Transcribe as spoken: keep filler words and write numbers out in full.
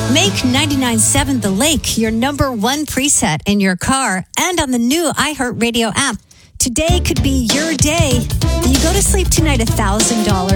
Make ninety-nine point seven The Lake your number one preset in your car and on the new iHeartRadio app. Today could be your day. You go to sleep tonight one thousand dollars